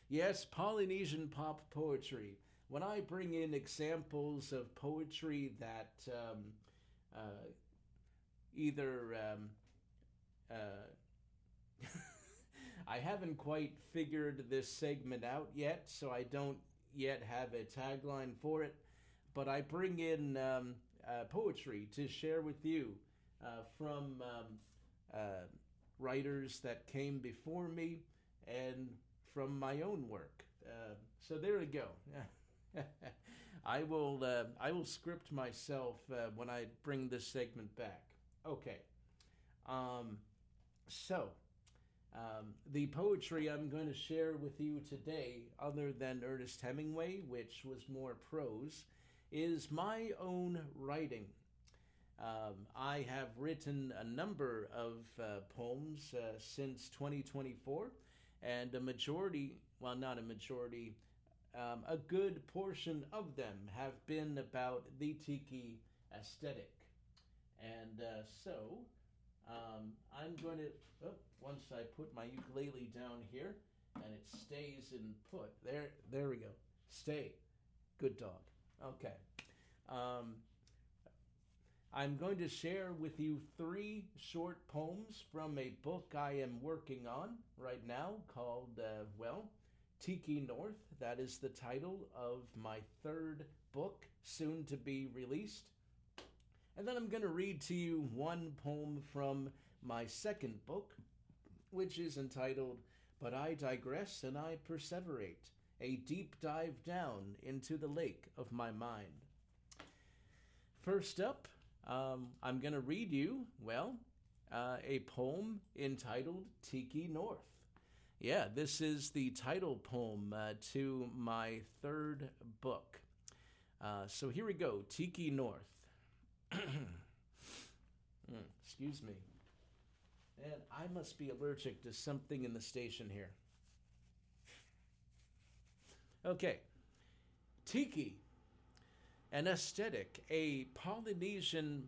Yes, Polynesian pop poetry. When I bring in examples of poetry that uh, either I haven't quite figured this segment out yet, so I don't yet have a tagline for it. But I bring in poetry to share with you from uh, writers that came before me and from my own work. So there we go. I will script myself when I bring this segment back. Okay. Um, so the poetry I'm going to share with you today, other than Ernest Hemingway, which was more prose, is my own writing. I have written a number of poems since 2024, and a majority, well, not a majority, a good portion of them have been about the tiki aesthetic. And I'm going to, oh, once I put my ukulele down here and it stays in put, there we go. Stay. Good dog. Okay. Um, I'm going to share with you three short poems from a book I am working on right now called, Tiki North. That is the title of my third book, soon to be released. And then I'm going to read to you one poem from my second book, which is entitled But I Digress and I Perseverate, a deep dive down into the lake of my mind. First up, I'm going to read you, a poem entitled Tiki North. Yeah, this is the title poem to my third book. So here we go, Tiki North. Excuse me. And I must be allergic to something in the station here. Okay. Tiki, an aesthetic, a Polynesian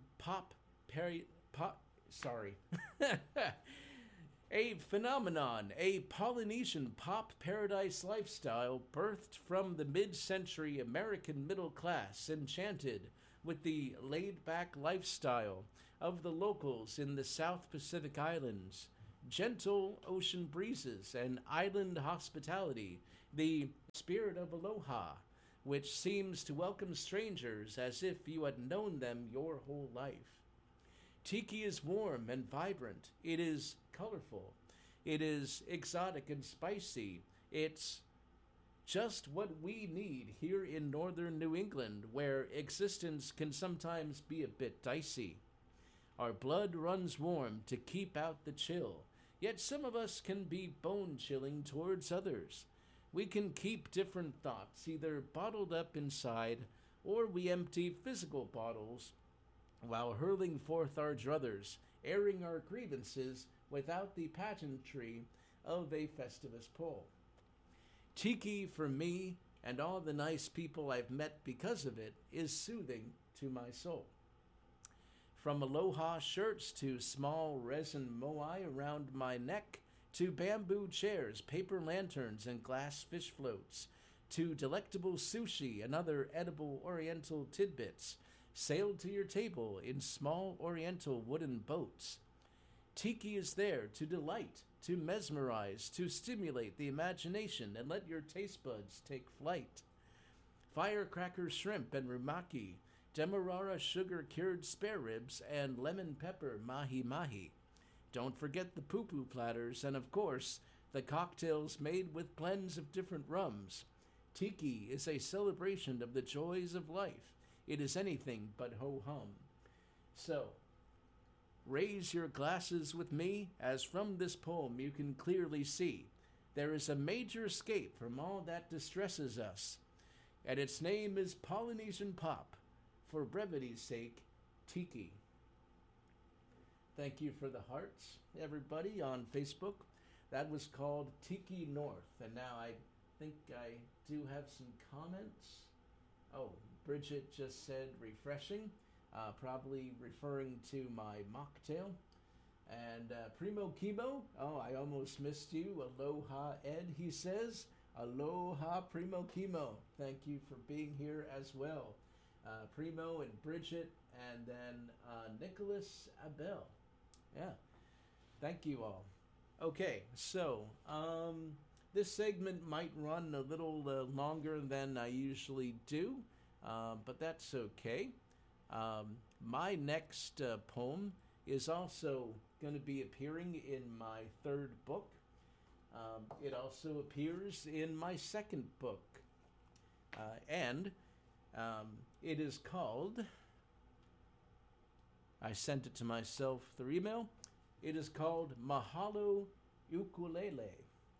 a phenomenon, a Polynesian pop paradise lifestyle birthed from the mid-century American middle class, enchanted with the laid-back lifestyle of the locals in the South Pacific Islands, gentle ocean breezes and island hospitality, the spirit of aloha, which seems to welcome strangers as if you had known them your whole life. Tiki is warm and vibrant. It is colorful. It is exotic and spicy. It's just what we need here in northern New England, where existence can sometimes be a bit dicey. Our blood runs warm to keep out the chill, yet some of us can be bone chilling towards others. We can keep different thoughts either bottled up inside, or we empty physical bottles while hurling forth our druthers, airing our grievances without the pageantry of a Festivus pole. Tiki, for me and all the nice people I've met because of it, is soothing to my soul. From aloha shirts to small resin moai around my neck, to bamboo chairs, paper lanterns, and glass fish floats, to delectable sushi and other edible oriental tidbits, sailed to your table in small oriental wooden boats. Tiki is there to delight, to mesmerize, to stimulate the imagination and let your taste buds take flight. Firecracker shrimp and rumaki, demerara sugar-cured spare ribs, and lemon pepper mahi-mahi. Don't forget the poo-poo platters and, of course, the cocktails made with blends of different rums. Tiki is a celebration of the joys of life. It is anything but ho-hum. So, raise your glasses with me, as from this poem you can clearly see there is a major escape from all that distresses us, and its name is Polynesian pop. For brevity's sake, Tiki. Thank you for the hearts, everybody, on Facebook. That was called Tiki North, and now I think I do have some comments. Oh, Bridget just said refreshing, probably referring to my mocktail. And Primo Chemo, oh, I almost missed you. Aloha Ed, he says. Aloha, Primo Chemo. Thank you for being here as well. Primo and Bridget, and then Nicholas Abel. Yeah, thank you all. Okay, so this segment might run a little longer than I usually do, but that's okay. My next poem is also going to be appearing in my third book. It also appears in my second book. And it is called, I sent it to myself through email. It is called Mahalo Ukulele.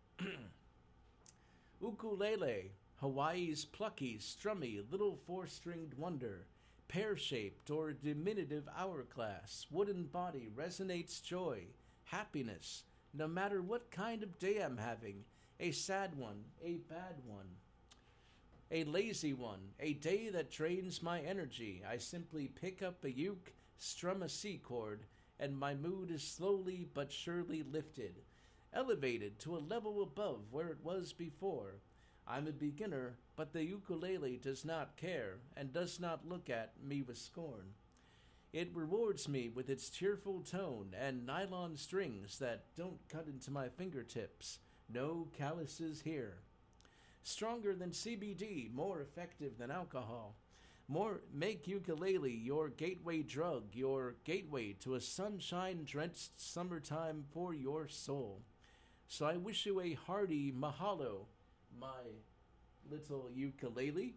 Ukulele, Hawaii's plucky, strummy, little four-stringed wonder, pear-shaped or diminutive hourglass, wooden body resonates joy, happiness, no matter what kind of day I'm having, a sad one, a bad one, a lazy one, a day that drains my energy. I simply pick up a uke, strum a C chord, and my mood is slowly but surely lifted, elevated to a level above where it was before. I'm a beginner, but the ukulele does not care and does not look at me with scorn. It rewards me with its cheerful tone and nylon strings that don't cut into my fingertips. No calluses here. Stronger than CBD, more effective than alcohol. Make ukulele your gateway drug, your gateway to a sunshine-drenched summertime for your soul. So I wish you a hearty mahalo, my little ukulele.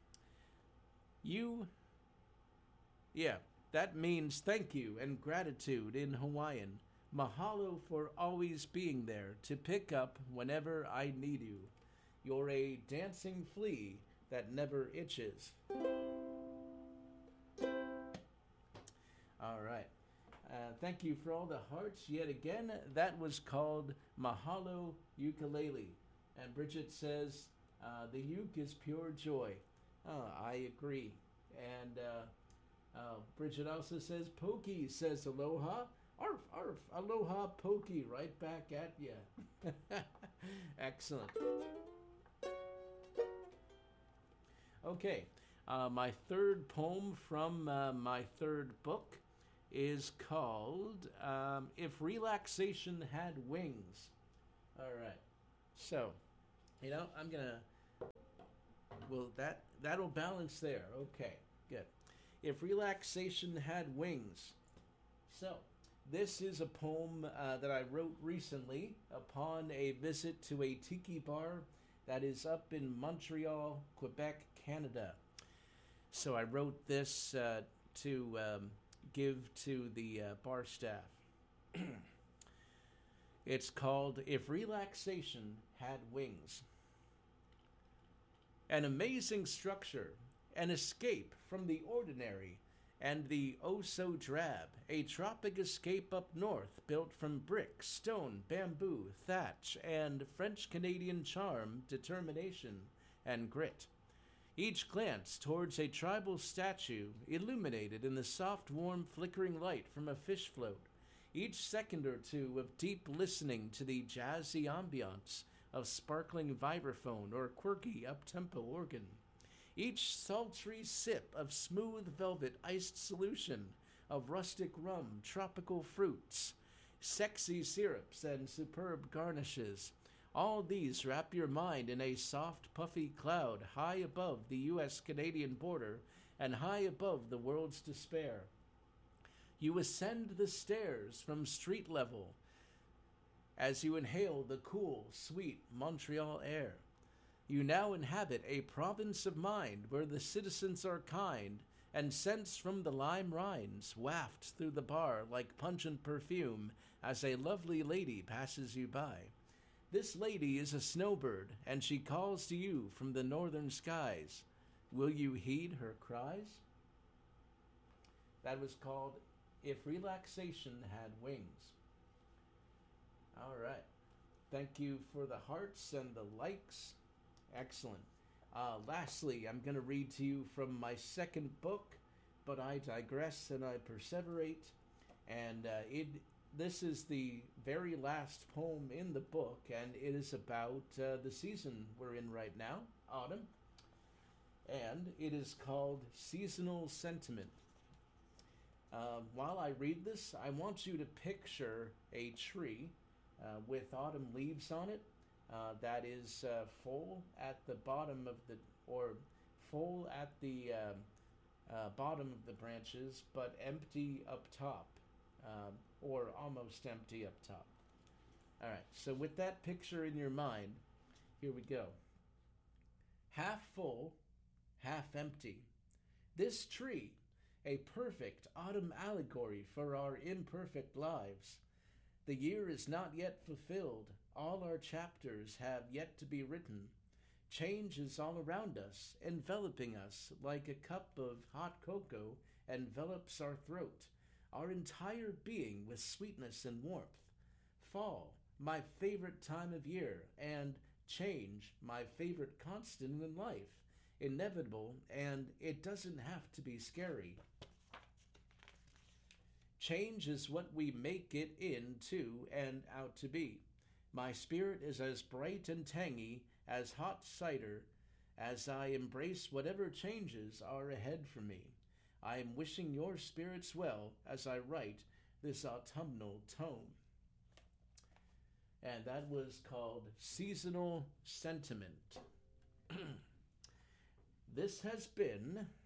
That means thank you and gratitude in Hawaiian. Mahalo for always being there to pick up whenever I need you. You're a dancing flea that never itches. All right. Thank you for all the hearts yet again. That was called Mahalo Ukulele. And Bridget says, the uke is pure joy. I agree. And Bridget also says, Pokey says aloha. Arf, arf, aloha, Pokey, right back at ya. Excellent. Okay, my third poem from my third book is called If Relaxation Had Wings. All right, so, I'm going to, well, that'll balance there. Okay, good. If Relaxation Had Wings. So, this is a poem that I wrote recently upon a visit to a tiki bar that is up in Montreal, Quebec, Canada. So I wrote this to give to the bar staff. It's called If Relaxation Had Wings. An amazing structure, an escape from the ordinary and the oh-so-drab, a tropic escape up north built from brick, stone, bamboo, thatch, and French-Canadian charm, determination, and grit. Each glance towards a tribal statue illuminated in the soft, warm, flickering light from a fish float. Each second or two of deep listening to the jazzy ambiance of sparkling vibraphone or quirky up-tempo organ. Each sultry sip of smooth velvet iced solution of rustic rum, tropical fruits, sexy syrups, and superb garnishes. All these wrap your mind in a soft, puffy cloud high above the U.S.-Canadian border and high above the world's despair. You ascend the stairs from street level as you inhale the cool, sweet Montreal air. You now inhabit a province of mind where the citizens are kind, and scents from the lime rinds waft through the bar like pungent perfume as a lovely lady passes you by. This lady is a snowbird, and she calls to you from the northern skies. Will you heed her cries? That was called If Relaxation Had Wings. All right. Thank you for the hearts and the likes. Excellent. Lastly, I'm going to read to you from my second book, But I Digress and I Perseverate. And it this is the very last poem in the book, and it is about the season we're in right now, autumn, and it is called Seasonal Sentiment. While I read this, I want you to picture a tree with autumn leaves on it that is full at the bottom of the, or full at the bottom of the branches, but empty up top, or almost empty up top. All right, so with that picture in your mind, here we go. Half full, half empty. This tree, a perfect autumn allegory for our imperfect lives. The year is not yet fulfilled. All our chapters have yet to be written. Change is all around us, enveloping us like a cup of hot cocoa envelops our throat, our entire being with sweetness and warmth. Fall, my favorite time of year, and change, my favorite constant in life. Inevitable, and it doesn't have to be scary. Change is what we make it into and out to be. My spirit is as bright and tangy as hot cider as I embrace whatever changes are ahead for me. I am wishing your spirits well as I write this autumnal tome. And that was called Seasonal Sentiment. This has been